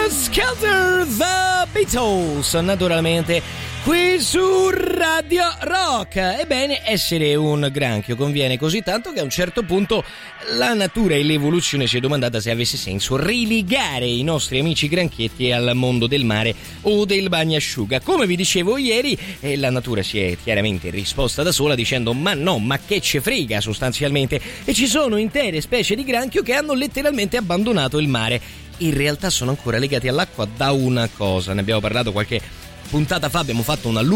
Skelter, The Beatles, naturalmente qui su Radio Rock. Ebbene, essere un granchio conviene così tanto che a un certo punto la natura e l'evoluzione si è domandata se avesse senso rilegare i nostri amici granchietti al mondo del mare o del bagnasciuga. Come vi dicevo ieri, la natura si è chiaramente risposta da sola dicendo ma no, ma che ce frega sostanzialmente, e ci sono intere specie di granchio che hanno letteralmente abbandonato il mare. In realtà sono ancora legati all'acqua da una cosa, ne abbiamo parlato qualche puntata fa, abbiamo fatto un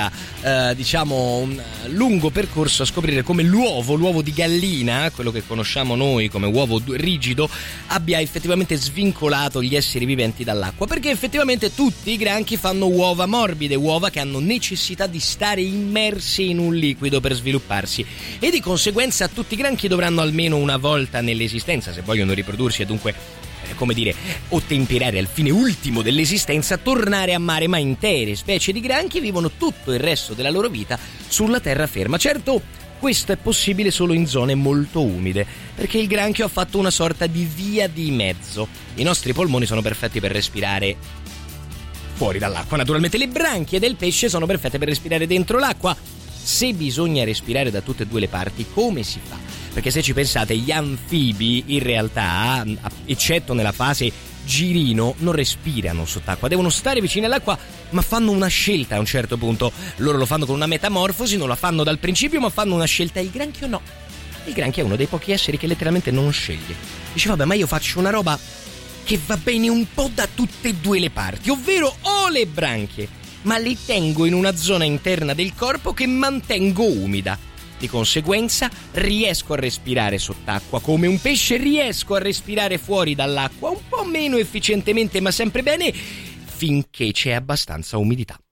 lungo percorso a scoprire come l'uovo di gallina, quello che conosciamo noi come uovo rigido, abbia effettivamente svincolato gli esseri viventi dall'acqua, perché effettivamente tutti i granchi fanno uova morbide, uova che hanno necessità di stare immersi in un liquido per svilupparsi, e di conseguenza tutti i granchi dovranno almeno una volta nell'esistenza, se vogliono riprodursi e dunque ottemperare al fine ultimo dell'esistenza, tornare a mare, ma intere specie di granchi vivono tutto il resto della loro vita sulla terraferma. Certo, questo è possibile solo in zone molto umide, perché il granchio ha fatto una sorta di via di mezzo. I nostri polmoni sono perfetti per respirare fuori dall'acqua, naturalmente le branchie del pesce sono perfette per respirare dentro l'acqua. Se bisogna respirare da tutte e due le parti, come si fa? Perché se ci pensate, gli anfibi in realtà, eccetto nella fase girino, non respirano sott'acqua, devono stare vicini all'acqua, ma fanno una scelta a un certo punto. Loro lo fanno con una metamorfosi, non la fanno dal principio, ma fanno una scelta. Il granchio no. Il granchio è uno dei pochi esseri che letteralmente non sceglie. Dice vabbè, ma io faccio una roba che va bene un po' da tutte e due le parti, ovvero ho le branchie, ma le tengo in una zona interna del corpo che mantengo umida. Di conseguenza riesco a respirare sott'acqua come un pesce, riesco a respirare fuori dall'acqua un po' meno efficientemente ma sempre bene, finché c'è abbastanza umidità.